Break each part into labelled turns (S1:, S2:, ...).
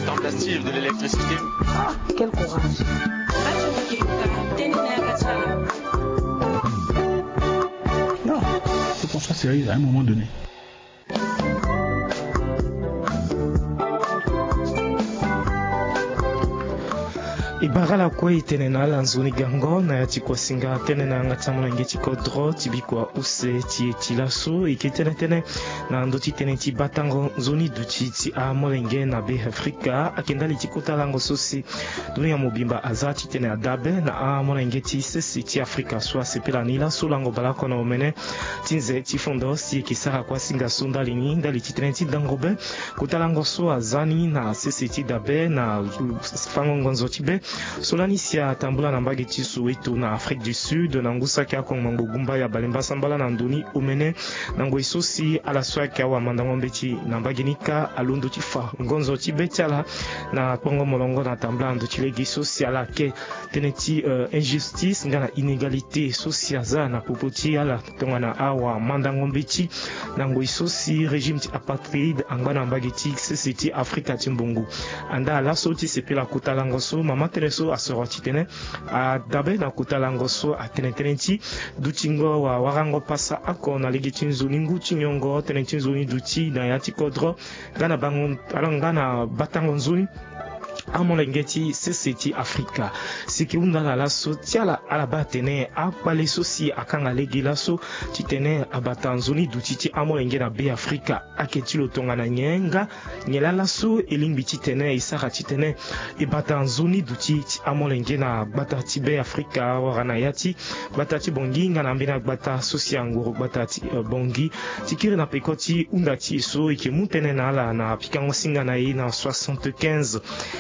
S1: temps de la style, de l'électricité.
S2: Ah, quel courage.
S3: Non, faut qu'on soit sérieux à un moment donné.
S4: Ibarala kwa itenena la nzuni gango na yati kwa singa tenena ngatamuna ngeti kodro tibikwa use tilaso ikitenetene na ndoti teneti batango nzuni duchi ti amolenge na be Afrika akendali tikota lango sosi dunia mobimba azati tene adabe na amolenge ti sesi ti Afrika swa sepela nila so lango balako na omene tinze ti fondo si kisara kwa singa sundali ni ndali teneti dangobe kutalango so azani na sesi ti dabe na fango ngonzo tibe solani sia tambula na mbage ti Soweto na Afrique du Sud na ngusaki akongo gumba ya balemba sambala na nduni omene na ngoi sosi ala swaki awa mandango mbeti na mbage nika alondo ti fa ngonzo ti betiala na kongo molongo na tambula ndo ti legi sosi ala ke teneti injustice nga na inégalité sosi aza na popo ti ala tongana awa mandango mbeti na ngoi sosi régime ti apartheid angba na mbage ti sese ti Afrika ti mbongo anda ala so ti sepela kutalango so mama so asoroti tene a dabe na kutalango so a tene ti dutingo wa warango pasa ako na legi tinzuni nguti nyongo tene tinzuni duti na yati kodro gana bango alanga na batango nzuni amolengeti seseti Afrika siki undala laso tiala alaba tene akpale sosi akanga legi laso titene abatanzuni dutiti amolenge na be Afrika aketi lotonga na nyenga nyela laso elingbi titene isara titene ibatanzuni dutiti amolenge na bata ti be Afrika warana yati bata ti bongi nga na mbina bata sosi angoro bata ti bongi tikiri na pekoti undati so ikemutene na ala na pikango singa na ye na 75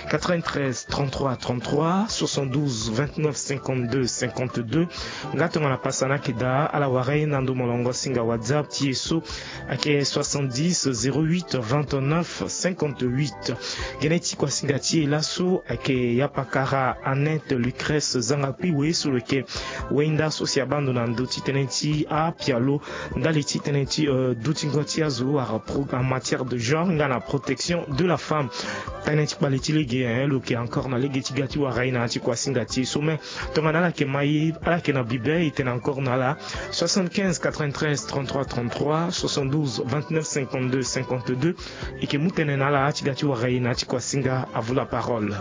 S4: 93 33 33 72 29 52 52 ngatonga na pasana keda ala ware nando molongo singa WhatsApp ti so ake 70 08 29 58 geneti kwa singa ti laso ake yapakara Annette Lucrèce Zangapi we so leke wenda sosia bando na ndoti tenenti a pialo ndali ti tenenti dutingo ti azo en matière de genre nga na protection de la femme tenenti baleti lege qui est encore na legi tigati wa raina ti kwa singati sommet tongana la ke mai ala ke na bible était encore na la 75 93 33 33 72 29 52 52 et que mutene na la tigati wa raina ti kwa singa à vous la parole.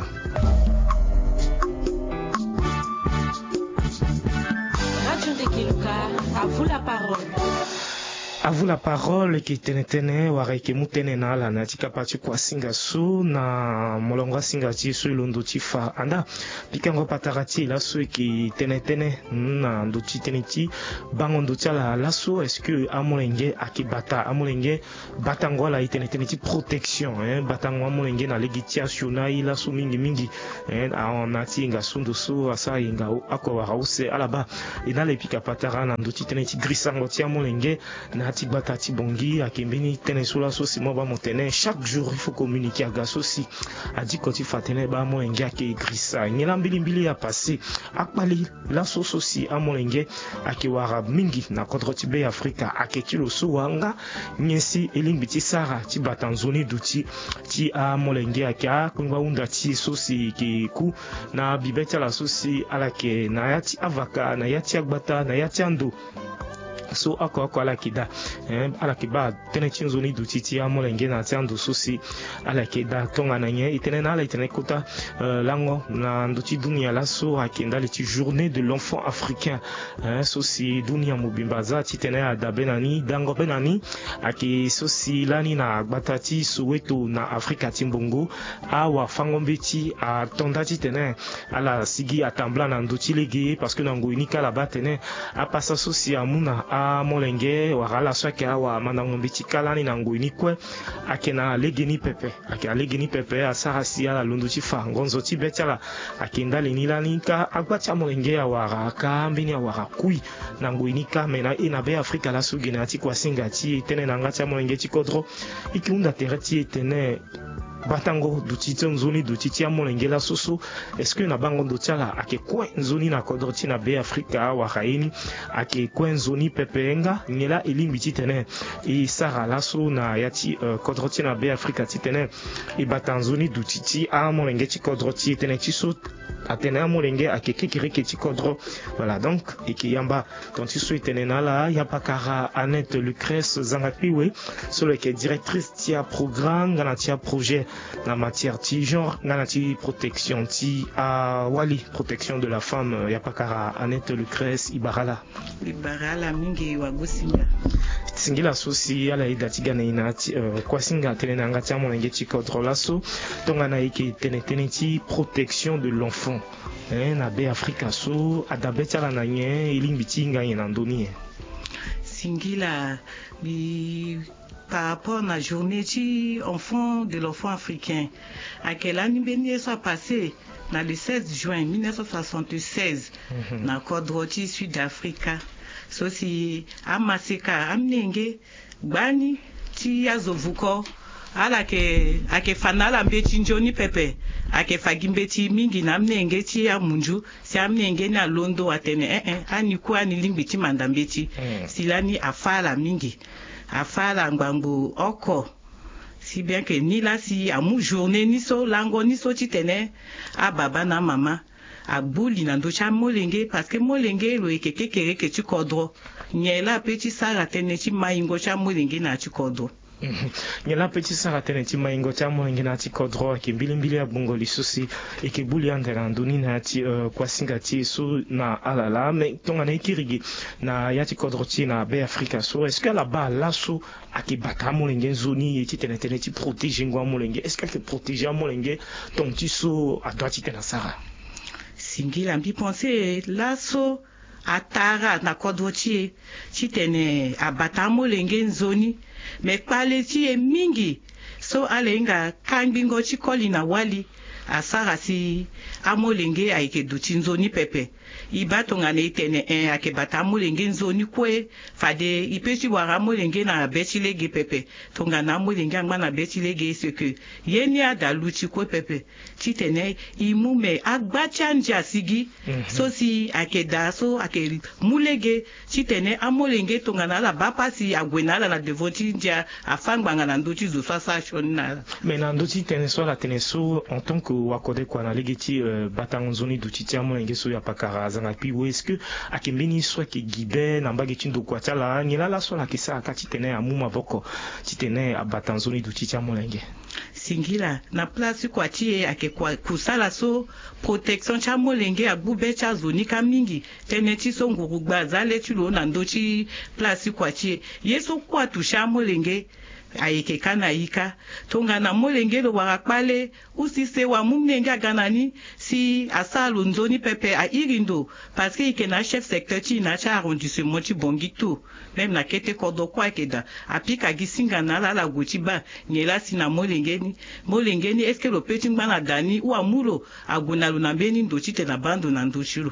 S2: Radio de Kiluka, à vous la parole.
S4: À vous la parole qui tenetene ware ke mutene na la na tika pati kwa singa su na molonga singa ti su londo ti fa anda pikango patarati la su ki tenetene na ndo ti teneti bango ndo ti la su est-ce que amolenge akibata amolenge batango la tenetene ti protection batango amolenge na legitiation na ila su mingi mingi on ati nga sundo su asa inga ako wa hause alaba ina le pika patara na ndo ti teneti grisango ti amolenge na ti bata ti bongi akembini tene sula sosi mo ba motene chaque jour il faut communiquer aga sosi adi koti fatene ba mo enga ke grisa ngela mbili ya passé akpali la sosi amolenge akiwara mingi na kodro ti be Afrika aketilo so wanga nyesi elimbiti sara ti batanzoni duti ti amolenge akia kungwa unda ti sosi ki ku na bibeta la sosi ala ke na yati avaka na yati agbata na yati ando so ako ala kida ala kiba tene chinzoni dutiti amolenge na tiando susi ala kida tonga na nye itene na ala itene kota lango na nduti dunia la so akenda le ti journée de l'enfant africain sosi dunia mobimba za titene adabe nani dango benani aki sosi lani na batati Soweto na Afrika timbongo awa fango mbeti a tondati tene ala sigi atambla na nduti lege parce que nango unika la batene a passa sosi amuna molenge wakala swake awa mandango mbiti kalani na ngoi nikwe akena legeni pepe ake legeni pepe asara sia la londo ti fa ngonzo ti betala akenda lenilani ka agbacha molenge awara ka mbini awara kui na ngoi nika mena ina be Afrika la sugena ti kwa singa ti tene na ngati molenge ti kodro ikiunda tereti tene batango dutiti nzuni dutiti amolenge la susu est-ce que na bango dotiala ake kwe nzuni na kodroti na be Afrika wa kaini ake kwe nzuni pepenga ngela elimbi titene i sara laso na yati kodroti na be Afrika titene i batanzuni dutiti amolenge ti kodroti tene tiso atene amolenge ake kikirike ti kodro voilà donc ikiyamba tontiso itene nala yapakara Annette Lucrèce Zangapiwe solo ke directrice tia programme ngana tia projet na matière ti genre ngana ti protection ti wali protection de la femme yapakara Annette Lucrèce Ibarala
S1: mingi wagusinga
S4: singila sosi ala idatigana ina kwa singa tene na ngati amolenge ti kodro laso tongana iki tene ti protection de l'enfant na be Afrika so adabeti ala na nye ilimbi ti ngai na ndoni
S1: singila par rapport à la journée de l'enfant africain. À quelle année bénie soit passé dans le 16 juin 1976 dans le Kodroti Sud-Africa. Ceci a maseka amnenge bani ti azovuko ala ke fanala mbeti njoni pepe ake fagimbeti mingi na mnenge ti ya munju si amnenge na londo atene ani kwa ni limbiti mandambeti silani afala mingi afala ngbangu oko si bien que ni la si amu journée ni so lango ni so titene a baba na mama a buli na ndocha molenge parce que molenge lo ekekekere ke ti kodro nyela peti sara tene ti maingo cha molenge na ti kodro
S4: nyela peti sara tene ti maingo cha molenge na ti kodro ke mbilimbili ya bongo lisusi eke buli andera nduni na ti kwasinga ti so na alala mais tonga na ikirigi na ya ti kodro ti na be Afrika so est-ce que la ba laso ake bata molenge nzoni ti tene ti protéger ngwa molenge est-ce que ake protéger molenge ton ti so adwa ti tene sara
S1: singila mbi penser laso atara na kodro ti tene abata molenge nzoni me pale ti mingi so alenga kangbingo ti koli na wali asara si amolenge aike duti nzoni pepe ibatonga ne itene ake bata amolenge nzoni kwe fade ipeti wara amolenge na beti lege pepe tonga na amolenge angba na beti lege ce que yeni adaluti kwe pepe titene imume agbachanja sigi so si ake da so ake mulege titene amolenge tonga na la bapasi agwena la devoti ndia afangba na ndochi zo sasa shonna
S4: mais na ndochi tene so la tene so en tant que wakode kwa na legeti batanzoni dutiti amolenge so ya pakara zanga pi ou est-ce que akembeni so ke gibe na mbage tindo kwa tala ngela la so la kisa akati tene amuma voko titene abatanzoni dutiti amolenge
S1: singila na place kwa tie ake kwa kusala so protection cha molenge abube cha zoni kamingi tene ti so ngurugba zale ti lo na ndochi place kwa tie yeso kwa tusha molenge ayeke kana yika tonga na molenge lo warakpale usise wa mumnenge aganani si asalo nzoni pepe a irindo parce que ike na chef secteur ti na cha arrondissement ti bongito même na kete kodo kwa keda apika gisinga na la goti ba nyela si na molenge ni est-ce que lo peti ngana dani ou amulo aguna lo na beni ndo ti te na bando na ndo chiro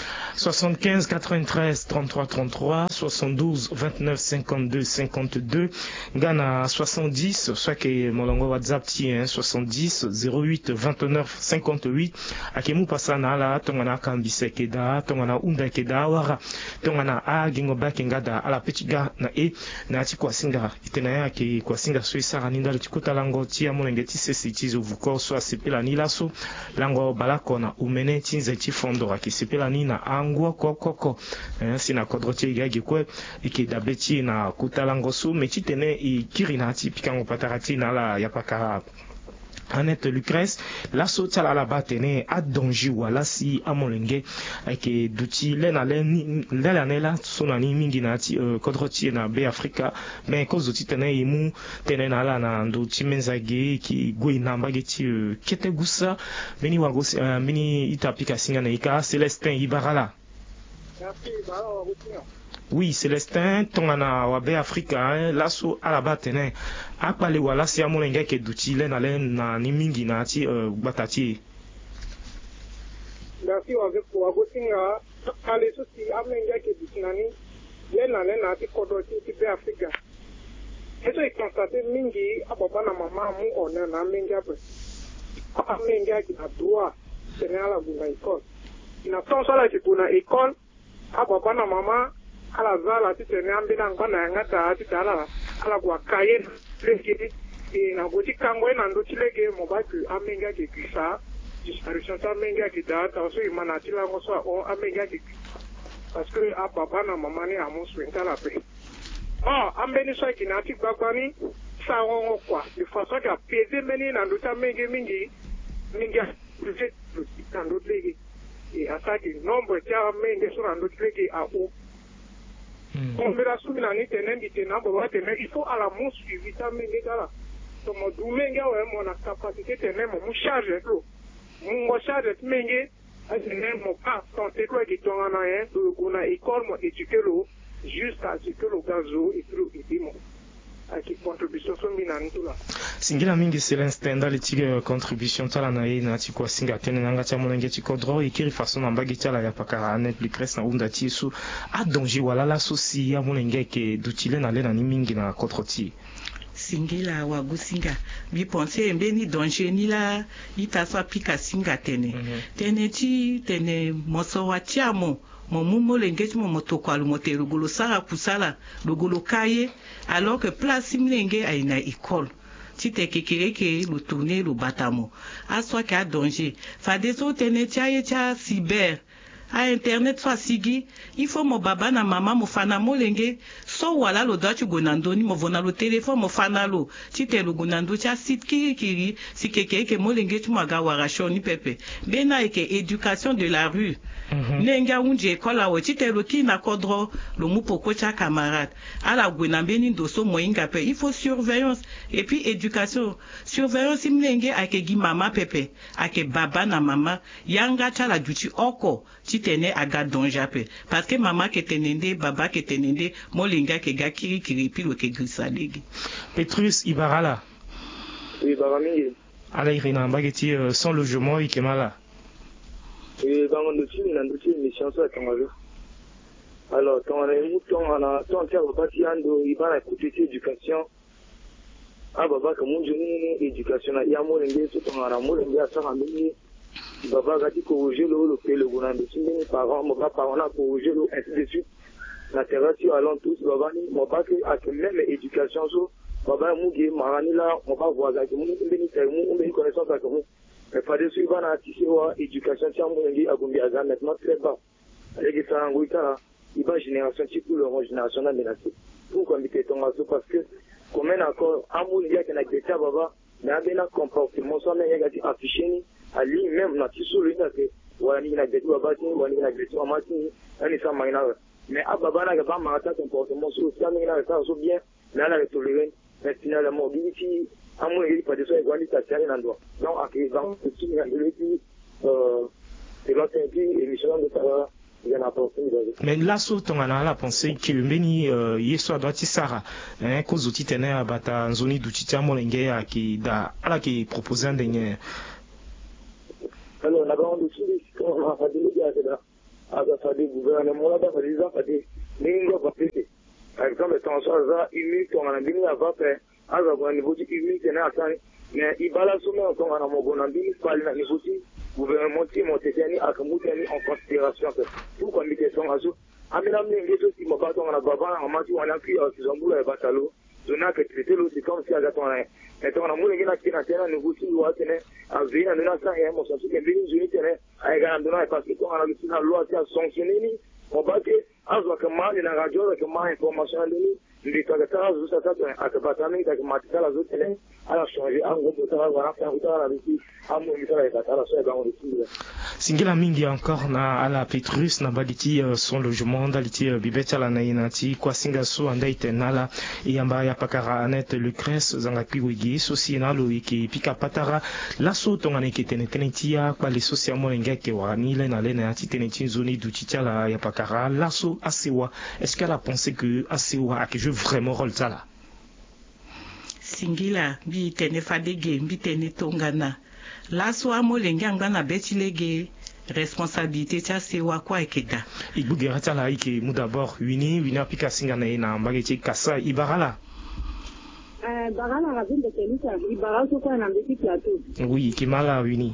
S4: 75 93 33 33 72 29 52 52 Ghana 70 soit que molongo WhatsApp ti 70 08 29 58 akemu pasana la tongana kambise keda tongana unda keda wara tongana a gingo bakengada ala petiga na ti kwasinga itena ya ke kwasinga so isara ninda le tikota lango ti amolenge ti sesi ti vuko so asepela ni laso lango balako na umene ti nze ti fondo aki sepela ni na angwa koko sina kodro ti igagi kwe ike dabeti na kutalango su mechi tene ikiri na ti pikango patarati na la yapaka Annette Lucrèce laso tala la batene adonji wala si amolenge ake duti lena nela sonani mingi na ti kodro ti na be Afrika mais kozo ti tene imu tene na la na ndo ti menzage ki gwe na mbage ti kete gusa beni wago beni itapika singa na ika Célestin Ibarala. Oui, Célestin, tongana wabe Afrika, laso alaba tene, akpale wala si amolenge ke duti na ni mingi na ti batati.
S5: Merci wagosinga, kale susi amolenge ke duti nani, na ti kodo ti be Afrika. Eso constate mingi papa na mama mu ona na mingi ape. A mingi qui na droit c'est la buna école. Ina sonso la ki buna école papa na mama ala zala ti tene ambina ngana ngata ti tala ala kwa kaye leki na goti kango na ndo tileke mo ba ku amenga ki kisa disparition ta amenga ki data so imana ti la ngo so o amenga ki parce que papa na mama ni amo swinta la pe ambeni so ki na ti gbagbani sa ngo kwa de façon ka peze meni na ndo ta mingi mingi na ndo leki et attaque nombre ti amenga so na ndo tileke a o on verra sous la nuit il faut à la mousse suivi ta mingi kala so mo dumenga we mo na capacité tene mo charge to mo charge mingi asene mo pas santé ko ki tonga na ye to kuna école mo éduquer lo jusqu'à ce que le gazo et tout et mo aki contribution so mina ntula
S4: singila mingi Celestin le tige contribution tala na ye na tikwa singa tene nanga cha monenge tikodro ikiri façon na mbagi tala ya pakara net plus crès na unda tisu a danger wala la sosi ya monenge ke dutile na le na ni mingi na kotroti
S1: singila wagusinga biponse mbeni danger ni la itasa pika singa tene tene moso wa tiamo mo lengeti mo motokwalu motero golo sara kusala logolo kaye alors que place mlenge aina école tite kekereke lo tourner lo batamo aswa ka danger fa deso tene tiaye tia cyber a internet soit sigi il faut mo baba na mama mo fana mo lenge so wala lo dachi gonando ni mo vona lo téléphone mo fana lo tite lo gonando tia site kiri sikeke mo lenge tu maga warasho ni pepe bena eke éducation de la rue nenga unje école a tite lo kina kodro lo mu poko tia camarade ala gwena beni doso moinga pe il faut surveillance et puis éducation surveillance mlenge ake gi mama pepe ake baba na mama yanga chala duchi oko tene aga donjape parce que mama ke tenende baba ke tenende molinga ke ga kiri pilo ke grisalegi
S4: Petrus Ibarala
S6: Ibarami
S4: ala irina mbageti sans logement ikemala
S6: bango ndochi na ndochi mission so tamazo alors ton na ton tia bati ando ibana côté éducation baba ka munjuni éducation na ya molenge so tongana molenge asa kambi baba gati ko jelo le fait le gonan de sini parents mon papa on a ko jelo ainsi de suite la thérapie allons tous baba ni mon papa a que même éducation so baba mugi marani la mon papa voisin que mon beni termu on beni connaissance à comme mais pas de suivre na tissé wa éducation tiens mon ngi agumbi aza maintenant très bas avec ça nguita iba génération type le génération na menacé pour comme que ton aso parce que comme un accord amour il y a que na geta baba mais abena comportement so mais gati affiché ni ali même na tisulu ina ke wani na gati baba tin wani na gati mama tin ani sa maina mais ababa na ba ma ta comportement so ça mais na ça so bien là la tolérer mais finalement mobilité amour il pas de ça wani ta tiens na ndo donc ak dans ce qui est c'est là que émission de ça
S4: mais là so tongana la pensée que mbeni yeso doit tisara ko zoti tene abata nzoni duchicha molenge ya ki da ala ki proposer ndenye
S6: alors na ba on dit qu'on va faire des gars là aga fa de gouvernement là ba fa des affaires ningo ba pete par exemple ton ça imi tongana bini ava pe aga kwa niveau du imi tena atani mais ibala so me tongana mo bona bini pali na niveau du gouvernement qui monté akamutani en considération pour comme question azo amena mnenge to si mabato na baba na mati wana ki kizambula ya batalo dona que traiter l'eau c'est comme si aga tona et tona mule ngina kina tena ni guti wa tene avina nina sa ya mo so que bini juni tene ay ga ndona parce que tona la kina loi tia sanctionner ni obake azo kama ni na radio kama information ni ndi tagata azo sa ta akabata ni ka matikala zo tene ala changer ango botara wana fa utara biki amu mitara ya batala so ba on dit
S4: singila mingi encore na ala Petrus na baditi son logement daliti bibeta la nainati kwa singa so anda itenala yamba ya pakara net Lucrèce zanga piwigi sosi na lo iki pika patara la so tongane ke tenetia kwa le sosi amo ngeke wani le na le na ati teneti zoni du titala ya pakara la so asewa est-ce qu'elle a pensé que asewa a que je vraiment rôle ça là
S1: singila bi tene fadege bi tene tongana la so amo lenga na betilege responsabilité tia sewa kwa ekeda
S4: ibugera tala ike mu d'abord wini apika singa na mbageti kasa Ibarala
S7: Barala ravine de Keluka, il barra sur un petit plateau.
S4: Oui, Kimala Uni.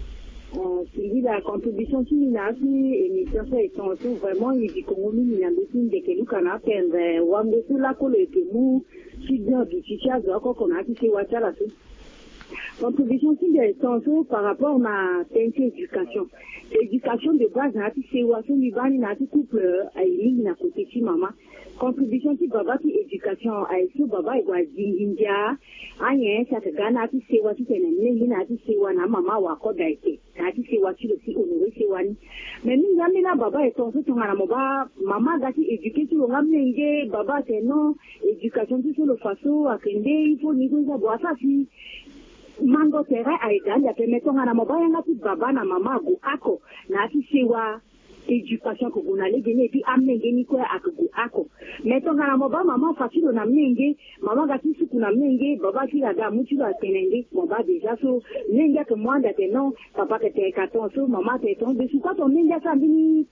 S7: Suivi la contribution qui n'a pas émission et sont vraiment il dit qu'on il y a des signes de Keluka n'a pas Wambo sur la colle et mou, si bien du chicha, qu'on a qui s'est watché là dessus. Contribution qui est par rapport à l'éducation. Éducation de base, n'a pas fait watcher l'Iban, n'a pas couple à une n'a côté si maman. Contribution qui baba qui éducation à ce baba il va zinginja anye ça que gana qui c'est wati tene nengi na qui c'est wana mama wa ko daite na qui c'est wati le si onore c'est wani mais ni yami na baba et ton so ngana moba mama gati éduquer tu ngam nenge baba c'est non éducation tu sur le faso akende il faut ni ça boire ça si mango terrain a égal ya permettre ngana moba yanga ti baba na mama go ako na qui c'est wa éducation que vous allez gagner et puis amener ni quoi à ako mettons à la maman facile on amener maman gâti sous qu'on amener baba qui la gamme tu vas tenir baba déjà so nenga que moi d'être non papa que t'es 14 so maman t'es ton dessus quoi ton nenga ça bini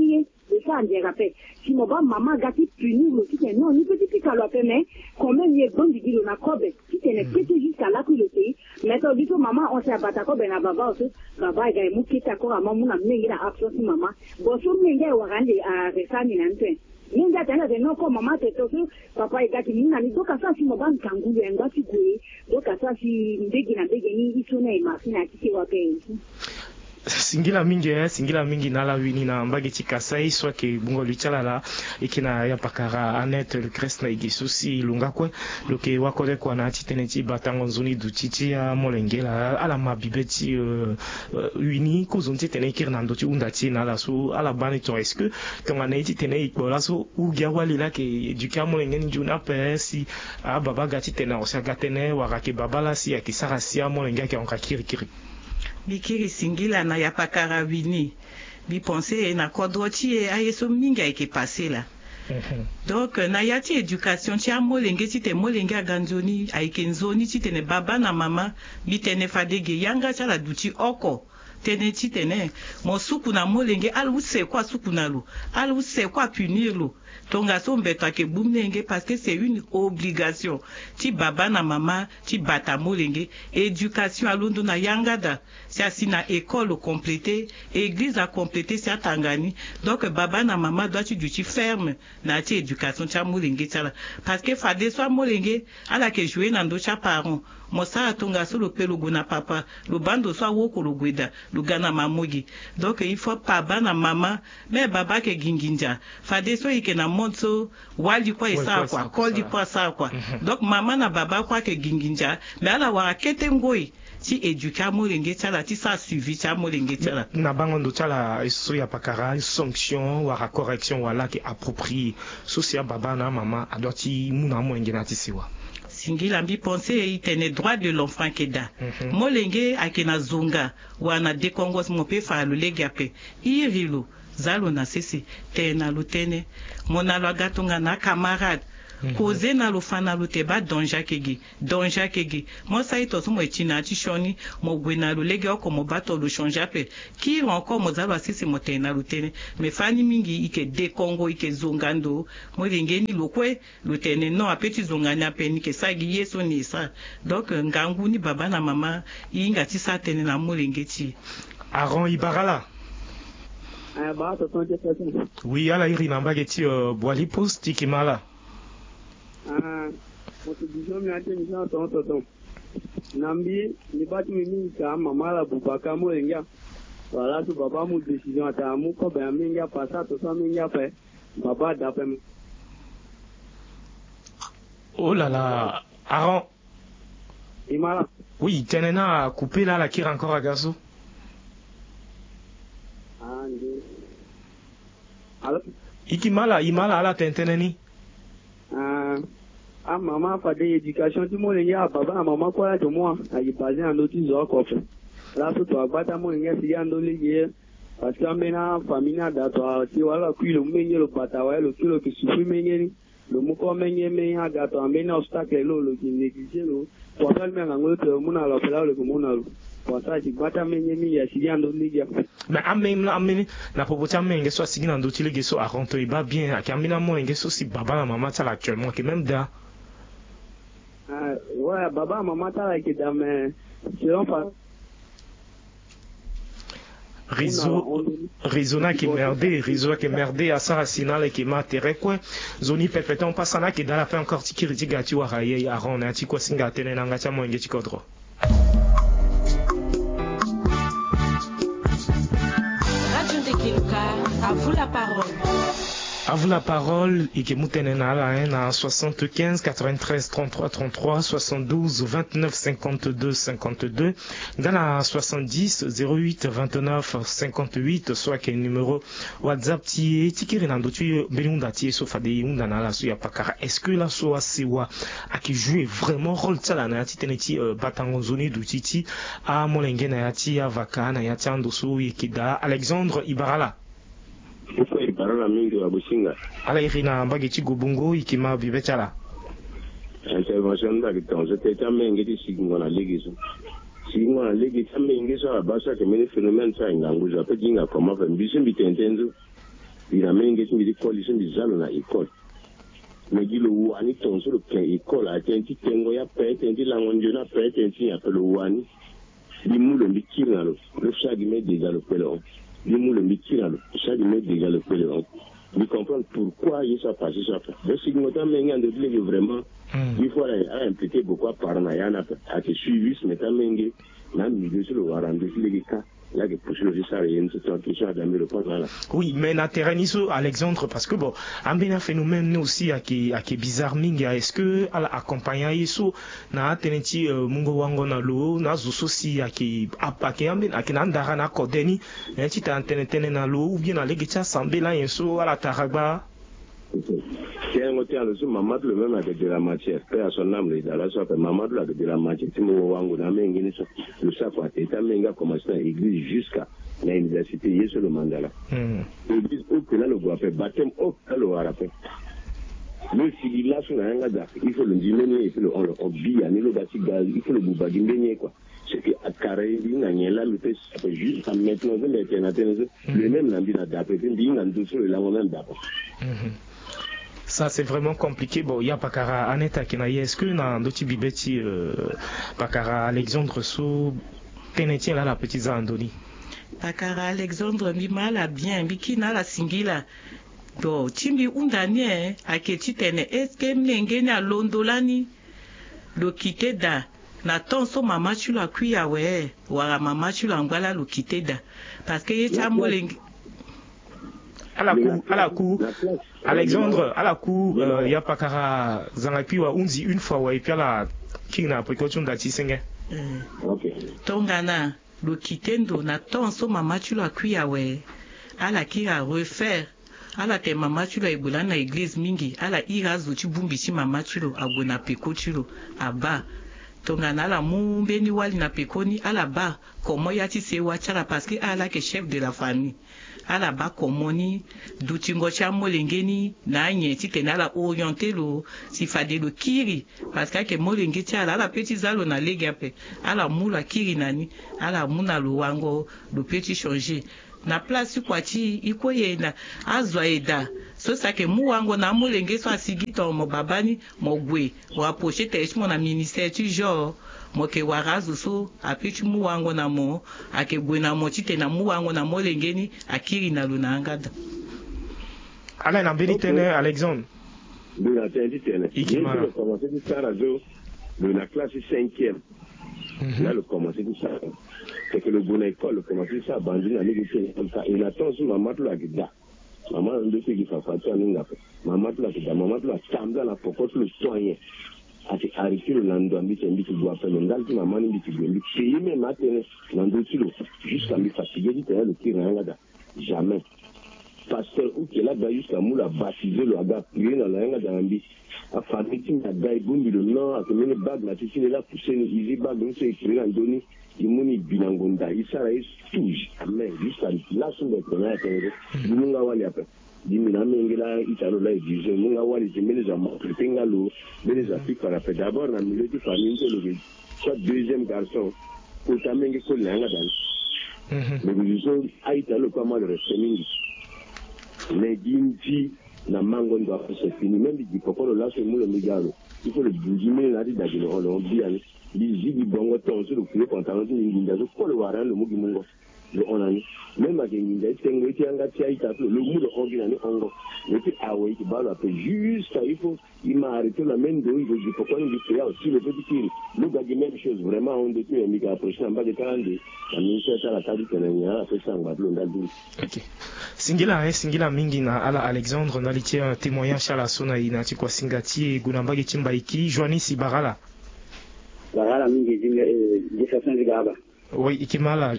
S7: ça en rappel si maman gâti punir le petit non ni petit qui ça le mais combien il est bon de dire on a cobe si t'es petit jusqu'à là que le pays mettons du tout maman on s'est battu cobe na baba aussi baba il a mouki ta quoi maman amener la absence maman bon so nenga warande a resani nante nenga tena de non comme maman t'es tout papa il gâti ni nani donc ça si maman kangu yenga si gwe donc ça si ndegi na ndegi ni isona imafina kisi wape
S4: singila mingi nala wini na mbagi chikasai soit ke bungo luchalala ikina ya pakara Annette le Crest na igisusi lungakwe loke wakore kwa na chiteneti batango nzuni duchichi ya molengela ala mabibeti wini kuzunti tene kirna ndochi undachi na la su ala bani to est-ce que tonga na tene ikbola so ugia walila ke eduka molengeni juna pesi a baba gati tene osaka tene warake babala si akisara si ya molenga ke onka kirikiri
S1: bikiri singila na ya pakara wini bi penser na kodrochi e ayeso minga eke passé là donc na yati éducation ti amolenge ti te molenge aganzoni aikenzoni ti tene baba na mama bi tene fadege yanga cha la duti oko tene ti tene mo suku na molenge alu se kwa suku na lu alu se kwa punir lu tonga so mbeto ake bumnenge parce que c'est une obligation ti baba na mama ti bata molenge éducation alundo na yangada si asina école complétée église a complété si atangani donc baba na mama doit tu duti ferme na ti éducation ti molenge tala parce que fade so molenge ala ke jouer na ndo cha parent mosa tonga so lo pelo gona papa lo bando so woko lo gweda lo gana mamogi donc il faut baba na mama mais baba ke ginginja fade so ike na monso wali kwa isa kwa koli kwa sa kwa donc mama na baba kwa ke ginginja mais ala wa kete ngoi ti éduca molenge tala ti sa suivi cha molenge tala
S4: na bango ndo tala so ya pakara sanction wala correction wala ke approprié so sia baba na mama adoti muna molenge na ti siwa
S1: singila mbi penser itene droit de l'enfant keda molenge akena zunga wana de kongos mo pe fa lo legape irilo zalo na sisi tena lutene mona lo gatunga na camarade koze na lo fana lo te ba donja kegi mo sa ito so mo china ti shoni mo gwena lo lege oko mo bato lo chanja pe ki encore mo zalo sisi mo tena lutene me fani mingi ike de Congo ike zongando mo lingeni lo kwe lo tene no apeti zonganya pe ni ke sagi yeso ni sa donc ngangu ni baba na mama inga ti sa tene na mo lingeti
S4: Aaron Ibarala. Oui, ala iri namba geti boali post tikimala.
S6: Contribution mi ate mi sa ton. Nambi ni bati mi ka mama la bubaka mo enga. Voilà tu baba mu décision ata mu ko be aminga passa to so minga pe. Baba da pe.
S4: Oh là là, Aaron.
S6: Imala.
S4: Oui, tenena coupé là la kira encore à gazo. Ikimala imala ala tenteneni
S6: maman fa de éducation ti mo le ya baba maman ko la to mo ayi basé en autre zo ko fe la so to agbata mo nge si ya ndo le ye parce que amena famille da to ti wala ku lo menye lo bata wa lo kilo ki sufi menye ni lo mo ko menye me ha ga to amena obstacle lo ki négligé lo pour ça me ngalo to mo na lo pela lo ko mo na lo pour ça ti bata menye mi ya si ya ndo le ya
S4: mais ameni na popotia menge so sigina ndo ti le geso a ronto iba bien akamina mo nge so si baba na mama tala actuellement que même da
S6: Ouais, baba, maman, t'as qui dans mes.
S4: Rizona qui merdé à Sarasina qui m'a terre zoni pepeta passe na qui dans la fin encore tikiriti gati wa raye ya ron na tiko singa tene na ngacha mo ngeti kodro.
S2: Radio Ndekeluka, à vous la parole.
S4: À vous la parole, Ikemutenena à 75 93 33 33 72 29 52 52 dans la 70 08 29 58 soit quel numéro WhatsApp tie tikiri nando tu belunda tie so fade yunda na la so ya pakara. Est-ce que la so asiwa a qui joue vraiment rôle tsala na ti teneti batango zone du titi a molenge na yati avaka na yati andoso yekida Alexandre Ibarala. Ala irina mbagi chigubungo ikima bibechala
S8: intervention da kiton c'était tamé ngeti sigingona legiso sigingona legi tamé ngeso abasa ke mene phénomène ça nganguza pe dinga koma fa mbisi mbitentenzo ina menge ngeti coalition bizalo na école megilo wani tonso le école a tenti tengo ya pe tenti langonjo na pe tenti ya pelo wani limulo mbikira lo shagi me déjà le pelo limulo mbikira lo shagi me déjà le pelo de comprendre pourquoi il s'est passé ça. Le signalement menga de dire vraiment il faut impliquer beaucoup par Nayana à te suivi mais tamenge na milieu sur le warande sur les cas là que pour changer ça rien c'est une question à demander le point là.
S4: Oui mais na terraniso Alexandre parce que bon un bien phénomène aussi à qui bizarre minga est-ce que à accompagner isso na teneti mungo wango na lo na zuso si à qui apake amben à qui nandara na kodeni nti ta tenetene na lo ou bien na legicha sambela yeso à la taragba.
S8: C'est un côté le maman le même avec de la matière père son âme dans la sorte maman avec de la matière timo wango na mengi ni so le savoir eta menga commencer à l'église jusqu'à l'université yeso le mandala l'église au que là le bois fait baptême au le warape le civilisation na nga da il faut le diminuer il faut le on bia ni le batigal il faut le bubagi mbenye quoi c'est que à carré na nyela le fait juste à maintenant le même lambi na d'après ndi na ndoso le lango na d'après.
S4: Ça c'est vraiment compliqué. Bon, il y a Pakara Aneta qui n'a est-ce que dans d'autres bibeti Pakara Alexandre So tenetien là la petite Andoni.
S1: Pakara Alexandre Mima la bien bikina la singila. Do timbi undanie aketi tene est-ce que mlengene a londolani lo kite da na tonso mama tu la kuya we wala mama tu la ngala lo kite da parce que yeta molenge
S4: à la cour, Alexandre, à la cour, il y a pas qu'à Zangapiwa, on dit une fois, et puis à la qui n'a précaution d'Atisenge.
S1: Tongana, le kitendo, na ton so mama tu la kuyawe, à la qui a refaire, à la te mama tu la ebola na église mingi, à la irazo tu bumbisi mama tu lo, abona peko tu lo, aba. Tongana la mumbeni wali na pekoni, à la bas, comment yati se wachara parce que à la que chef de la famille. Ala ba komoni dutingo cha molengeni na nyeti tenala orienté lo si fade lo kiri parce que molenge cha ala petit zalo na legape ala mula kiri nani ala muna lo wango lo petit changer na place kwati ikoyena azwa eda so sake mu wango na molenge so asigito mo babani mo gwe wa pochete esmo na ministère tu genre moke warazu so apichu mu wango na mo ake gwe na mo chite na mu wango na molengeni akiri na luna angada
S4: ala na benitene Alexandre
S8: de la tenditene il a commencé de ça radio de la classe 5e là le commencé de ça c'est que le bon école commencé ça bandine à négocier comme ça il attend sur maman la gida maman de ce qui fait faire ninga maman la gida maman la tamba la popote le soigner ati arrêter le lando ambiti ambiti doit faire le ngalti maman ambiti gombi payer mes matin lando tilo jusqu'à me fatiguer dit le qui rien jamais pasteur ou qui là jusqu'à moula baptiser le aga prier dans la rien dans ambi a famille na dai bumbi le nom a que bag na tisine là pousser une easy bag donc c'est écrit en doni imuni binangonda isara is touj amen jusqu'à là sur le premier terrain munga wali après dimina mengela italo la vision munga wali jimene za mapenga lo bene za fika la fait d'abord na milieu de famille le soit deuxième garçon pour tamenge ko langa dan le vision a italo pas mal respect mingi mais dimti na mango ndo c'est fini même di kokolo là c'est le migalo il faut le bouger là di dagino on bien di jigi bongo ton sur le coup content ni nginda so ko le wara le mugi mungo le onani même à nginda tengo ti anga ti aita le mudo ordinary ongo le ti awe ti balo après juste il faut il m'a arrêté la main de il dit pourquoi il dit aussi le petit qui le gars dit même chose vraiment on dit que miga approcher en bas de calendrier la ministère la tadi kenanya après ça on va le ndadu.
S4: OK. Singila mingi na ala Alexandre na litia témoignage ala sona ina ti kwa singati gunambagi chimbaiki Joannis Barala.
S9: Barala mingi de façon de gaba.
S4: Oui, ikimala.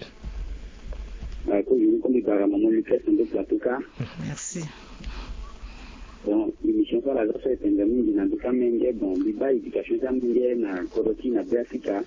S1: Merci.
S9: Bon, l'émission sur la zone est endémique dans le Kamenge, bon, Biba, éducation Kamenge, na Koroti, na Africa,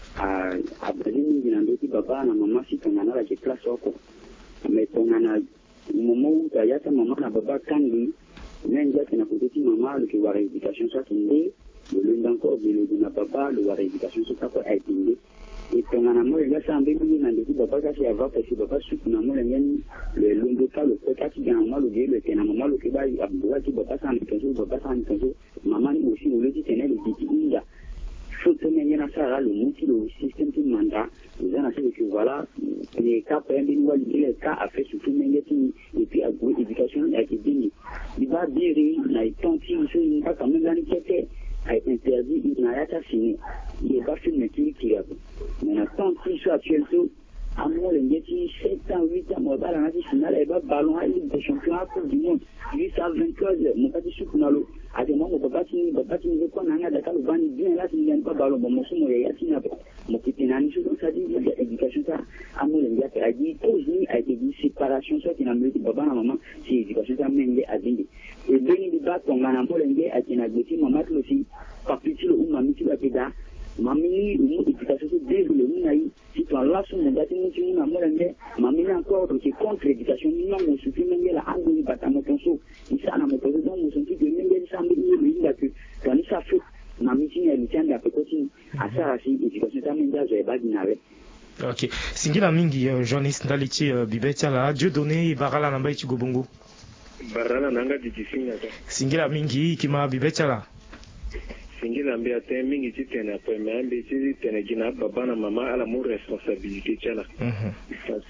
S9: à Brésil, dans le Baba, na maman, si ton ana la classe oko. Mais ton ana, moment où tu as ta maman, na Baba Kandi, même là, tu n'as pas dit maman, le qui va éducation soit tombé, le lundi encore, le na Baba, le va éducation soit pas tombé. Et ton ana, moi, là, ça en béni, dans le Baba, ça c'est avoir, parce que Baba, ce qu'on a, moi, le lundoka, le peka qui gagne mal, le tena maman, le kiba, abdoua, qui Baba, ça en étonso, Baba, ça en étonso, maman, aussi, le dit, tenait le petit inga. Faut que maintenant, ça, le multi, le système de mandat, les gens, c'est que voilà, les cas, les cas, a fait surtout, et puis, à l'éducation, a été béni. Il va dire, il a été tenté, il va quand même l'enquêter, a interdit, il n'a pas fini. Il n'est pas fait une qui a. Mais tant qu'il soit actuel, à moi, le métier, 7 ans, 8 ans, moi, la finale, elle va ballon à Ligue des champions à Coupe du Monde, 8 à 23 heures, mon petit soukunalo. À des moments, mon papa, tu ne quoi, n'a pas le ban, bien là, tu n'as pas ballon, mon son, mon yatina, mon petit nani, ça dit, l'éducation, ça, à moi, le gars, a dit, a été dit, séparation, soit qu'il a mis, papa, maman, c'est l'éducation, ça mène à dîner. Et béni du bas, ton gagnant, pour l'engagé, a été négocié, maman, aussi, par petit, ou mamie, tu vas pédar. Mamie, l'éducation, c'est désolé, nous n'aïe, si tu as là, son mandat, nous n'avons pas mamie encore, qui est contre l'éducation, nous n'avons suffi, même la angle du bâtiment, il s'en a montré, donc nous sommes tous de même, il s'en a mis, il a pu, quand il s'en fait, mamie, si elle tient la pécotine, à ça, l'éducation, ça mène à Zéba Dinare.
S4: OK. Singila mingi, journaliste Ndalichi, Bibetia, la Dieu donné, Barala Nambaïchi Gobongo.
S6: Barala Nanga Dikisinga.
S4: Singila mingi, Kima Bibetia la.
S6: Singila mbia te mingi titene après mais mbi titene gina baba na mama ala mo responsabilité tela parce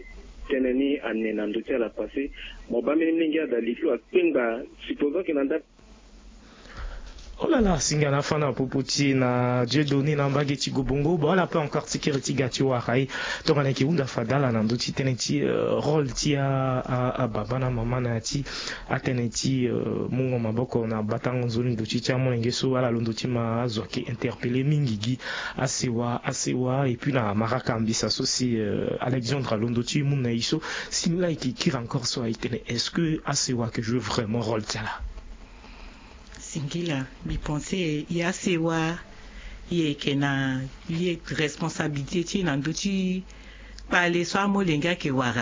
S6: teneni anena ndo tela parce mo ba mingi ada lifu akinga supposons que nanda.
S4: Oh là là, Singala Fana Popoti na Dieu donné na mbageti Gobongo, bon la pas encore sécurité gati warai, donc on a qui unda fadala na ndoti teneti rôle ti a baba na mama na ti ateneti mungo maboko na batango nzoni ndoti ti amo ngeso ala londoti ma zoke interpeller mingigi asewa et puis na maraka mbisa so si Alexandre londoti mun na iso simila qui encore so aitene est-ce que asewa que je veux vraiment rôle ti là.
S1: Singila, mi pensais, il y a sewa, il y a responsabilité, il y a ndouti, parler soit molenga ke wara.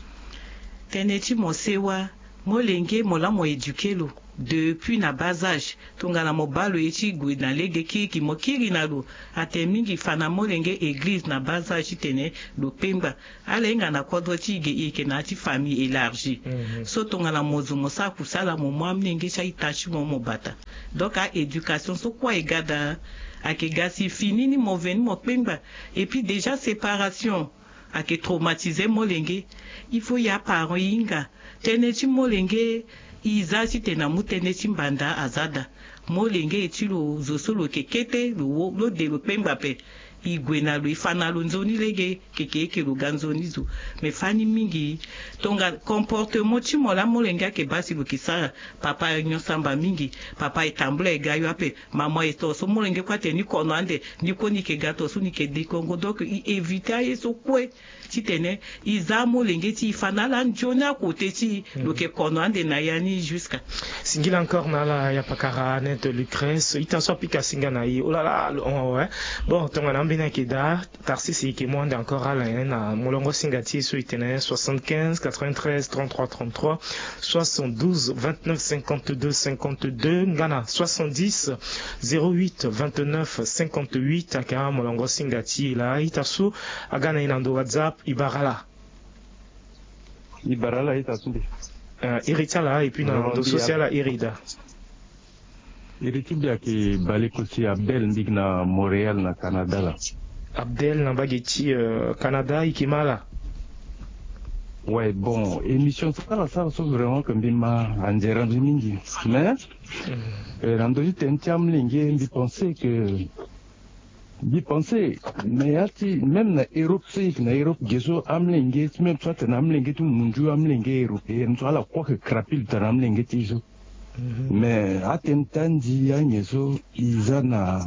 S1: Teneti mo sewa, molenge, mola mo éduqué lo, depuis na bas âge, tonga na mo balo eti gwe na lege ki mo kiri na lo, atemingi fana molenge église na bas âge tene lo pemba, alenga na kodoti ike na ti famille élargie. So tonga na mozo mosa kusala mo mwamnenge cha itachi mo bata. Donc à éducation so quoi egada ake gasi fini ni mo veni mo pemba et puis déjà séparation ake traumatisé molenge, il faut ya parents inga teneti molenge izazi tena muteneti mbanda azada molenge etilo zosolo kekete lo de lo pemba pe igwena lo ifana lo nzoni lege keke lo ganzoni zo me fani mingi tonga comportement ti mola molenga ke basi lo kisara papa nyosamba mingi papa etambula egayo ape mama eto so molenge kwa teni kono ande ni koni ke gato so ni ke di kongo donc éviter eso kwe ti tene iza molenge ti ifana la njona kote ti lo ke kono ande na yani jusqu'à
S4: Singila encore na la ya pakara net Lucrèce itaso pika singa na yi oh là là ouais bon tonga na mbina keda tarsisi ke mwanda encore ala na molongo singati so itene 75 93 33 33 72 29 52 52 ngana 70 08 29 58 aka molongo singati la itaso agana inando WhatsApp Ibarala
S10: itaso
S4: Eritala et puis dans le social à Irida.
S10: Eritibia qui balek aussi Abdel ndig na Montréal na Canada là.
S4: Abdel na bageti Canada ikimala.
S10: Ouais, bon, émission ça c'est vraiment comme bima andera mingi. Mais randoji tentiam lingue bi penser mais ati même na Europe c'est na Europe geso amlingue même soit na amlingue tout munju amlingue européen soit la quoi que crapil ta amlingue tiso. Mais atentandi yanyeso izina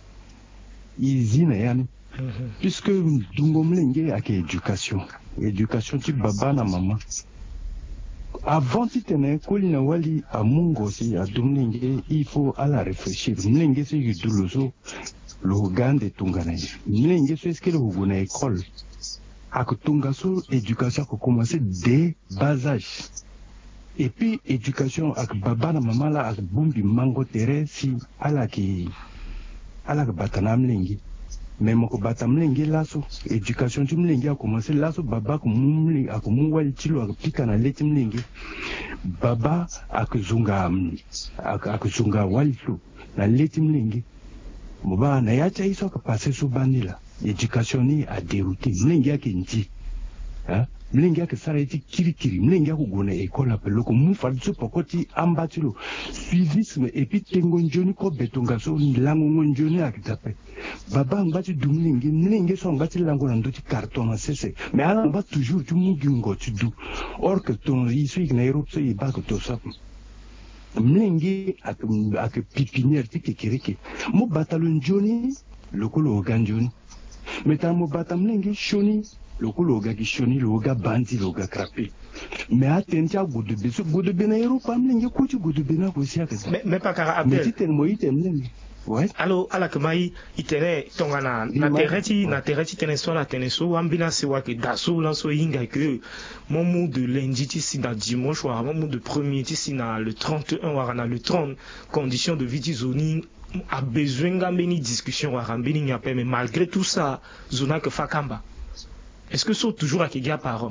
S10: yani puisque dungomlenge ak éducation tu baba na mama avant tu tenais kolina wali a mungo si a dumlenge il faut à la réfléchir mlenge c'est yuduloso le gande tungana mlenge c'est ce que le huguna école ak tungaso éducation ko commencer dès bas âge. Et puis, éducation, avec baba na maman là, avec bumbi mango tere, si, ala ki batanam lingi. Mais moko batam lingi laso, éducation tu mlingi a commencé laso, baba ko mumli, ak mumwali chilo, ak pika na leti mlingi. Baba, ak zunga walifu, na leti mlingi. Moba, na yacha iso ka passe sou bandila. Éducation ni a dérouté, mlingi a kinti. Hein? Mlingi yake sara iti kirikiri mlingi yako gona école appelé ko mu fadso pokoti ambatilo suivisme et puis tengo njoni ko betonga so lango njoni akitape baba ngati mlingi so ngati lango na ndoti carton sese mais ala ba toujours tu mugi ngoti du or que ton ici na Europe so iba ko to sa mlingi ak pipinière ti kiriki mu batalo njoni lokolo ganjoni mais mo batam mlingi shoni le gars qui choni, le gars bandit, le gars crapé. Mais attention, Goudebe na Europe, amlenge kuti Goudebe na aussi avec ça.
S4: Mais pas car Abdel.
S10: Mais si t'es moi, ouais.
S4: Alors, à la Kamaï, il tenait tongana na tereti tenait soit la tenait so ambina se wa que daso lan so inga que mon mot de lundi ici dans dimanche ou mon mot de premier ici dans le 31 ou dans le 30 conditions de vie zoning a besoin d'amener discussion ou rambini nyapé mais malgré tout ça zona que fakamba. Est-ce que sont toujours à Kéga parents?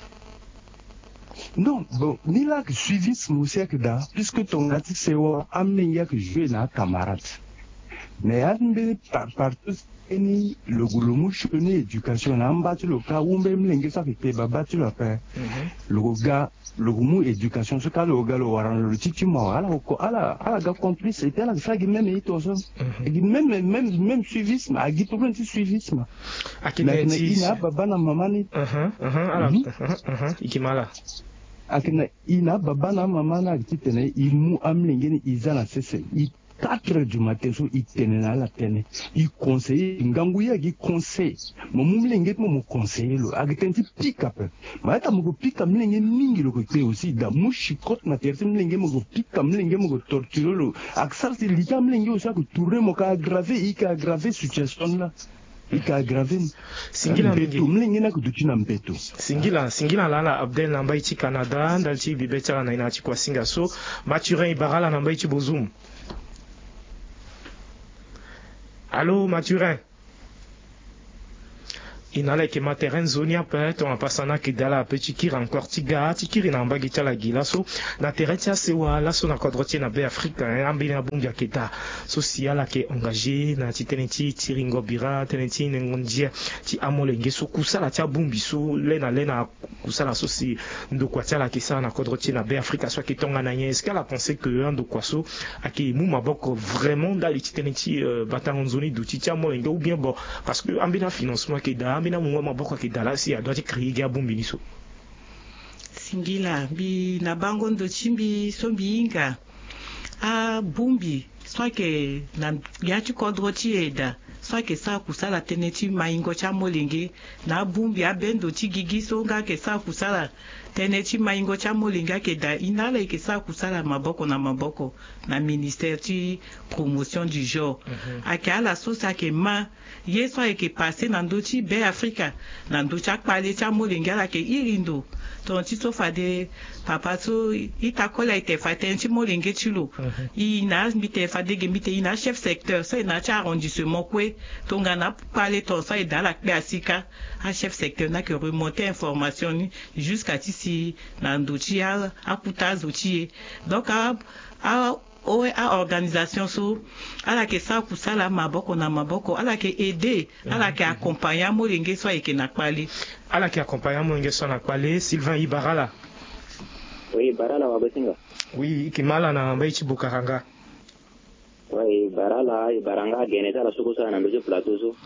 S10: Non, bon, ni là que suivi ce monsieur que da, puisque ton gâteau c'est où amener que jouer na camarade. Mais amener partout ni le goulomou choni éducation na mbatu le cas où même l'engue ça fait baba tu la paix. Le gars le goulomou éducation ce cas le gars le waran le titi mo ala gars compris c'était la ça qui même est aussi. Même suivisme a dit pour un petit suivisme. Ina baba na mama ni
S4: ikimala
S10: akina ina baba na mama na kitene imu amlenge ni izana sese 4 du matin so itene na la tene i conseiller nganguya gi conseil mo mumlenge mo conseiller lo agitenti pick up maata mo pick up mlenge mingi lo ko te aussi da mushikot na terse mlenge mo pick up mlenge mo torture lo aksar si lika mlenge aussi ko tourner mo ka aggraver situation là ika aggraver
S4: singila
S10: mlenge na ko dutina mpeto
S4: singila la Abdel namba ichi Canada ndalchi bibeta na ina chi kwa singa so Mathurin Ibarala namba ichi Bozum. Allô, Mathurin? Inale ke materen zonia peut on pasana ke dala petit kir encore tiga tikiri na mbagita la gilaso na teretia sewa la so na kodrotie na be Afrika ambi na bunga keta social ke engagé na titeneti tiringo bira teneti ngondia ti amole ngeso kusala tia bumbi so lena kusala so si ndokwa tia la kesa na kodrotie na be Afrika so ke tonga na est-ce qu'elle a pensé que ndokwa so ake mu maboko vraiment dans les titeneti batanzoni douti tia mo ou bien bon parce que ambi na financement ke da mina mwa boko ke dalasi a doit créer ga bombi niso
S1: singila bi na bango ndo chimbi sombi inga a bumbi soit que na yati kodroti eda soit que ça kusala teneti maingo cha molenge na bumbi abendo tigigi songa ke ça kusala teneti maingo cha molinga ke da inala ke ça kusala maboko na ministère ti promotion du genre akala sosa ke ma yeso ke passé na ndoti be Africa na ndoti akpale cha molinga la ke irindo ton ti so fade papa so itakola ite fatenti molenge chilo ina mbite fade gembite ina chef secteur ça ina cha arrondissement kwe tongana parler ton ça et dans la classica à chef secteur n'a que remonter information jusqu'à ici dans dossier à kutazochi donc a organisation so ala ke sa kusala maboko na maboko ala ke aider ala ke accompagner molenge so eke na kwali
S4: ala ke accompagner molenge so na kwali Sylvain Ibarala.
S11: Oui, Barala wa Basinga.
S4: Oui, kimala na mbaichi Bukaranga.
S11: Oui, Barala Ibaranga geneta la soko sana ndoje plateau so.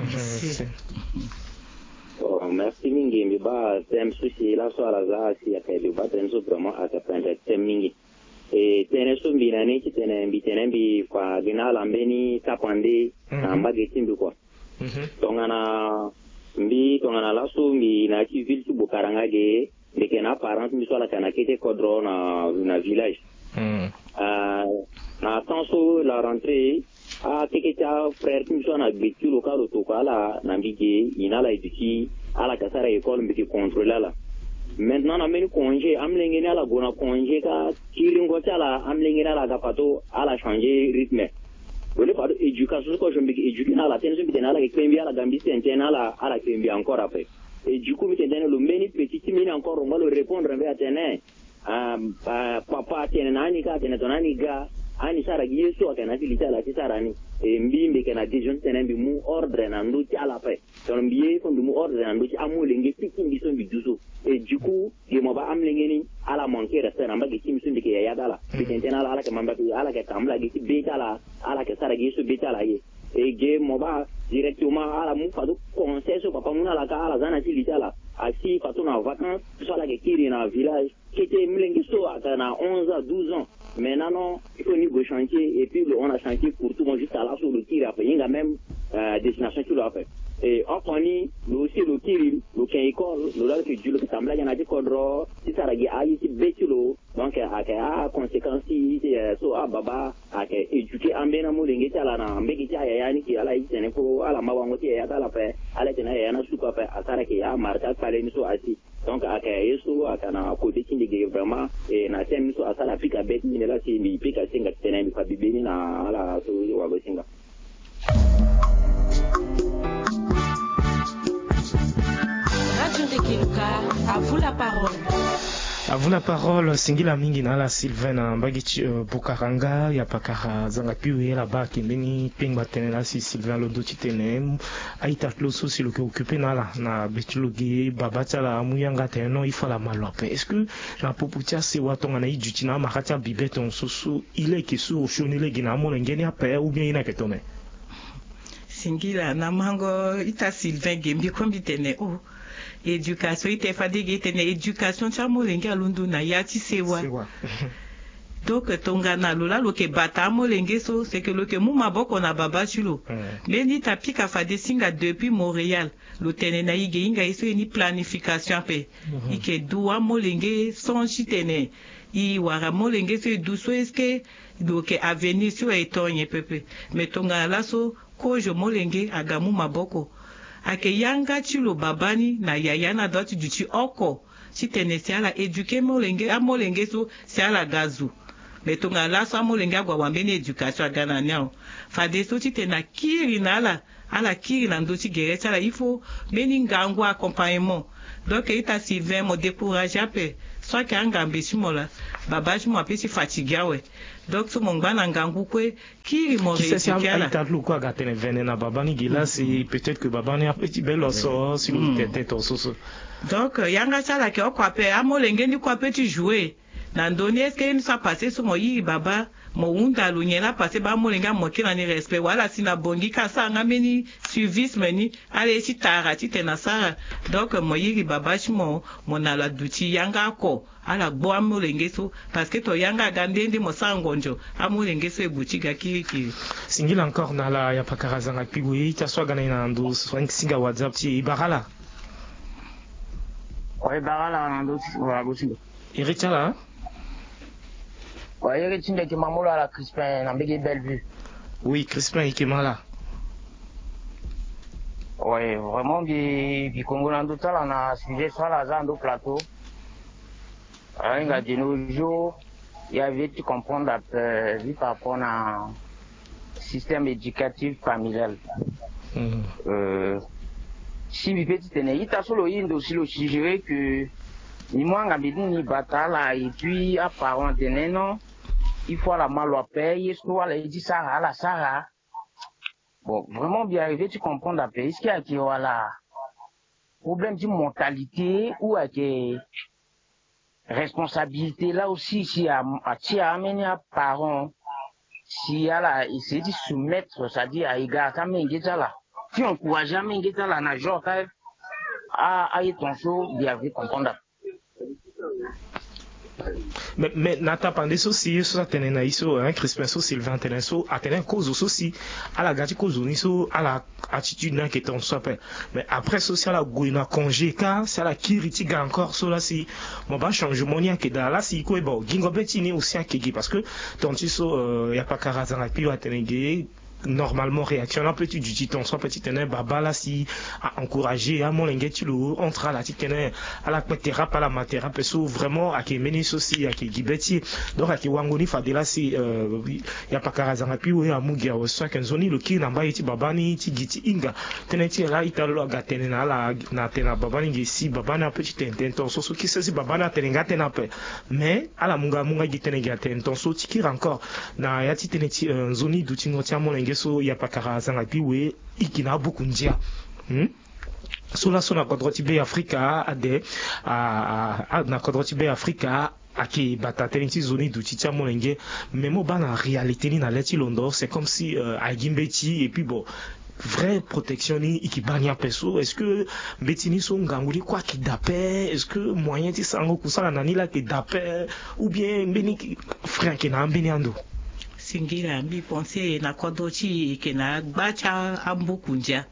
S11: Oh, merci mingi mbiba tem sushi la so ala za si akaibi ba tem so vraiment akapenda tem mingi. Tene so mbinani ki tene mbi kwa gina lambeni tapande na mbage timbi kwa. Tongana la so mbi na ki ville tu Bukaranga ge deke na parents mbi so la kana kete kodro na village. Na tanso la rentrée a keketa frère mbi so na bitu local to kala na mbige ina la eduki ala kasara école mbi contrôler la. Maintenant na meni congé amlengeni ala gona congé ka kiringo tala amlengeni ala gapato ala changer rythme wole pas éducation ko jombi éduquer na la tension bi na la kembi ala gambi tentena ala kembi encore après et du coup mi tentena le meni petit mini encore on va le répondre vers tenen papa tenani ka tenani ga ani sara yeso akana tilita la tisarani mbimbe kana dijon tenembi mu ordre na nduti ala pe ton biye ko mu ordre na nduti amulenge pikin biso biduso et du coup ye mo ba amlengeni ala manquer rester na mbagi kim sundi ke ya dala bitentena ala ke mamba ala ke kamla gi betala ala ke sara yeso betala ye et ge mo ba directement ala mu fadu conseil so papa muna la ka ala zana tilita la asi fatuna vacances so la ke kiri na village qui était mlengi so akana 11 à 12 ans. Maintenant, il faut niveau chantier et puis on a chantier pour tout le monde jusqu'à là sur le tir après. Il y a même destination qui l'a fait. Et on connaît aussi le tir, le quai école, le là que Dieu le semble, il y en a des cadres, si ça règle à ici bétulo, donc à conséquence si so à baba à éduquer en bien amour l'ingi à la n'ambegi à yani qui à la ici n'est pas à la mawangoti à la paix, à la tena yana soupa à ça qui a marqué par les miso assis. Donc à yeso à kana côté qui est vraiment et na thème so à ça la pique à bête ni là si mi pique à singa tena mi fa bibini na ala so wa singa.
S2: Radio de Kiluka, à vous la parole.
S4: À vous la parole, Singila mingi na la Sylvain Mbagi Bukaranga ya pakara zanga piwe la ba kimbeni pingba tenela si Sylvain lodo titene aita loso si lo ke occupé na betulogi babata la muyanga teno il faut la malope. Est-ce que la poputia se watonga na ijutina makata bibeton soso ile ke su oshonile gina mo ngeni ape ou bien ina ketone.
S1: Singila na mango ita Sylvain gembi kombi tene éducation ite fadigi tene éducation chamo lengi alundu na yati sewa donc tongana lola loke bata mo lengi so c'est que loke mu maboko na baba chulo leni tapika fade singa depuis Montréal lo tene na ige inga iso ni planification pe ike duwa mo lengi son chitene i wara mo lengi so duso eske loke avenir so etonye pepe mais tongana la so kojo mo lengi agamu maboko ake yanga chilo babani na yayana doti duchi oko chitene si ala eduke molenge amolenge so si ala gazu metonga la so amolenge agwa wambeni education agana nyao fade so chitena kiri na ala kiri na ndochi geretse ala ifo beni ngangwa accompagnement donc ita Sylvain mo découragé ape soit que angambe chimola baba chimo apesi fatigué ouais donc so mongana ngangu kwe kiri mo
S4: récupérer ita luko agatene vene na baba ni gila c'est peut-être que baba ni a petit bel osso si vous tête osso
S1: donc yanga sala ke okwape amolenge ni kwape tu jouer na ndoni est-ce que nous ça passé so mo yi baba mo unda lunyela passé ba molenga mo kila ni respect wala sina bongi ka sanga meni suivisme ni ale si tara ti tena sara donc mo yi baba chimo mo na la duti yanga ko ala gbo amolenge so parce que to yanga gandende mo sangonjo amolenge so ebuchiga kiri
S4: singila encore na la ya pakarazanga pigwe ta swaga na ndo singa WhatsApp ti Barala
S12: ouais Barala na ndo wa gosinga
S4: Irichala
S12: ouais, il y a des gens qui m'ont la Crispin, dans Belle Vue.
S4: Oui, Crispin, il est malade.
S12: Oui, vraiment, du Congo, dans tout ça, on a suivi ça, là, dans le plateau. Il y a de nos jours, il y avait, tu comprends, vu par rapport à un système éducatif familial. Si mi petit tene ita solo indo silo suggéré que ni mwanga bidini batala et puis apparent tene non il faut la mal à payer ce qu'on a dit ça à la Sarah bon vraiment bien arrivé tu comprends la paix est-ce qu'il y a qui voilà problème de mortalité ou à qui responsabilité là aussi si à amener à parents si à la essayer de soumettre c'est-à-dire à égard quand même là si on encourage jamais là na genre à y ton bien arrivé comprendre
S4: mais nata pande so si so tene na iso un Crispin so Sylvain tene so atene cause so si ala gati cause ni so ala attitude na que ton soit mais après so si ala goina congé ka si ala kiriti ga encore so là si mon ba changement ni que da là si ko bon gingo betini aussi akegi parce que ton ti so y a pas karazanga puis atene ge normalement réaction un petit du titan soit petit tenait baba là si à encourager à mon linguette le entre à la titane à la thérapie à la matera peso vraiment à qui menis aussi à qui gibeti donc à qui wangoni fadela si y a pas karazanga puis oui à mugia au soit qu'enzoni le qui namba iti baba ni ti giti inga teneti là italo ga tenena la na tena baba ni si baba na petit intention so qui c'est si baba na tenenga tenape mais à la munga gitenega intention so tikira encore na ya titeneti nzoni du tingo tia mon so ya pakarazanga piwe ikina beaucoup ndia so la sona kodrotibe Afrika ade na kodrotibe Afrika aki batateniti zoni du titia molenge mais mo bana réalité ni na leti londo c'est comme si agimbeti et puis bon vraie protection ni ikibania peso est-ce que betini so nganguli quoi qui d'appel est-ce que moyen ti sango kusala nani la qui d'appel ou bien beni frère qui na mbeni ando
S1: singira mbi pense na kodochi ke na gbacha ambukunja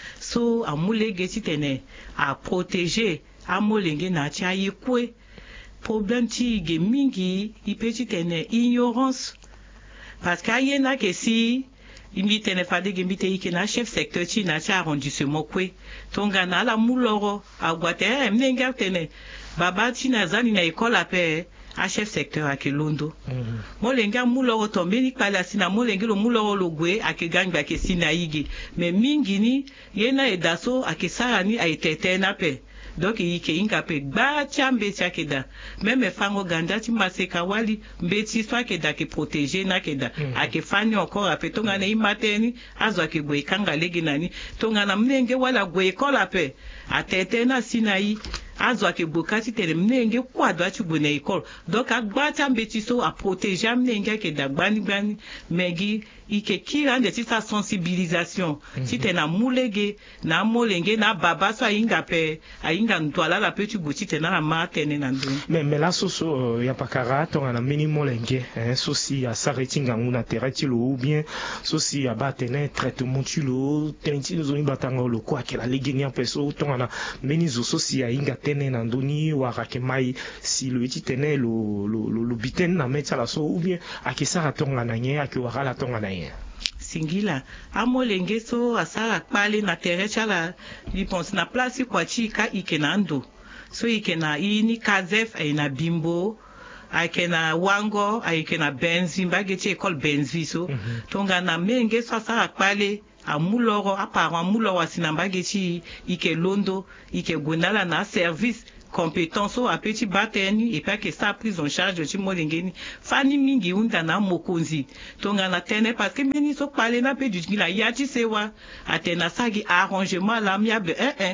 S1: so amulege titene a protéger amolenge na cha yikwe problème ti ge mingi ipeti tene ignorance parce que ayena ke si imbi tene fade ge mbite ike na chef secteur ti na cha arrondissement kwe tonga na la muloro agwate mnenga tene baba ti na zani na école ape a chef secteur à Kelondo. Molenga muloro tombe ni pala sina molenge lo muloro lo gwe ake gangba ke sina igi. Mais mingini yena edaso ake sarani a etete na pe. Donc yike inga pe ba chambe tia keda. Même fango ganda ti maseka wali mbeti swa keda ke protéger na keda. Ake fani encore ape tonga na imateni azo ake gwe kanga legi nani. Tonga na mnenge wala gwe kola pe. Atete na sina yi. Azo ake bokati tele mnenge kwa doa chubune école donc agbata mbeti so a protéger mnenge ke da gbani megi ike kira nde tita sensibilisation tite na mulege na molenge na baba so inga pe inga ntwala la petit buti tena na matene na ndo
S4: mais la soso ya pakara to na mini molenge sosi ya saretinga nguna terati lo ou bien sosi ya batene traitement tu lo tenti zo imbatango lo kwa ke la legeni en peso to na mini zo sosi ya inga tene na ndoni warake mai si le iti tene lo biten na metsa la so ou bien akisara tonga na nye akiwara la tonga na nye
S1: singila amolenge so asara kpali na terecha la liponsi na place kwa chika ike na ndo so ike na ini kazef na bimbo ake na wango ake na benzi mbageti école benzi so tonga na menge so asara kpali amuloro apparent amuloro sinambageti ike londo ike gondala na service compétence a petit bateni et pas que ça prise en charge de molengeni fani mingi unda na mokonzi tonga na tene parce que meni so parler na pe du la yati sewa atena sagi arrangement l'amiable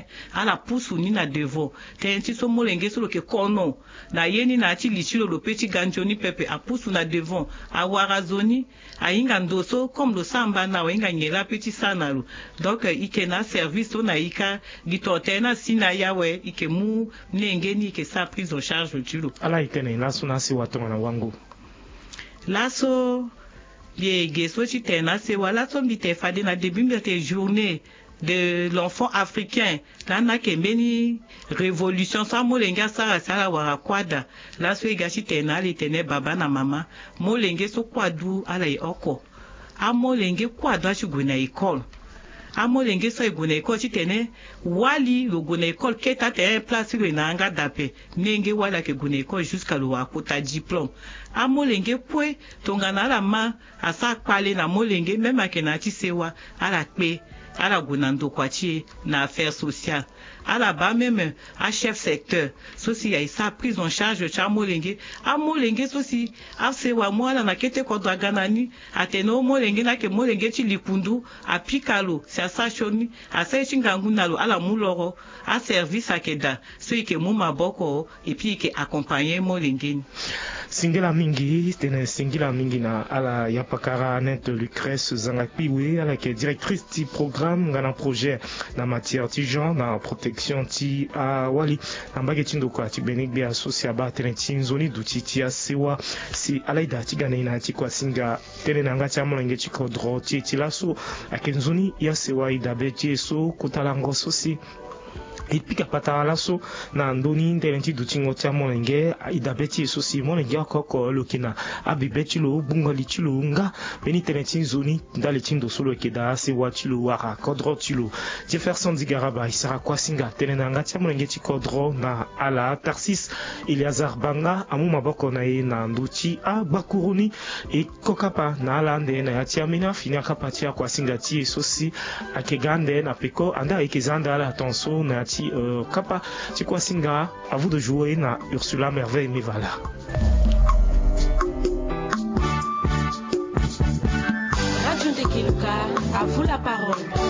S1: à la pousse ni na devant tenti so molenge so ke kono na yeni na ti lichilo lo petit ganjoni pepe a pousse na devant a warazoni a inga ndoso comme le samba na wenga nyela petit sanalo donc ikena service na ika gitotena sina yawe ikemu ngeni ke sa prise en charge tulo
S4: ala itene laso na si watonga na wangu
S1: laso ye geso ci tena se wala so mbite fade na début de tes journées de l'enfant africain là na ke meni révolution sa molenga sara wara kwada laso igashi tena ali tene baba na mama molenge so kwadu ala oko a molenge kwadu a chuguna école amolenge so eguna école titene wali lo guna école keta te place le nanga dape nenge wala ke guna école jusqu'à lo akota diplôme amolenge pwe tonga na la ma asa kwale na molenge même akena ti sewa ala pe ala gunando kwachi na affaires sociales ala ba même à chef secteur sosi ya isa prise en charge cha molenge a molenge sosi afse wa mwana na kete ko ganani ateno molenge na ke molenge chi likundu apikalo sa sachoni asa chingangu nalo ala muloro a service akeda so ike mu maboko et puis ike accompagner molenge
S4: singila mingi na ala yapakara net Lucrèce Zangapiwe ala ke directrice du programme ngana projet na matière du genre na protection ti wali ambage tindo kwa ti benigbe associé ba teneti nzoni duti ti asewa si alaida ti gana ina ti kwa singa tene na ngati amolenge ti kodro ti laso akenzoni ya sewa idabe ti so kotalango sosi ipika pata laso na ndoni ntelenti dutingo tia molenge idabeti sosi molenge akoko lokina abibeti lo bungoli tilo nga beni telenti nzoni ndale tindo solo keda se watilo waka kodro tilo Jefferson Digaraba isara kwasinga tenenanga tia molenge ti kodro na ala Tarsis Eliazar Banga amu maboko na ye na nduti a bakuruni e kokapa na ala nde na yatia mina fini akapa tia kwasinga ti sosi akegande na peko anda ekezanda ala atenso na Kapa Chikwasinga, à vous de jouer na Ursula Merveille Mivala.
S2: Radio de Kiluka, à vous la parole.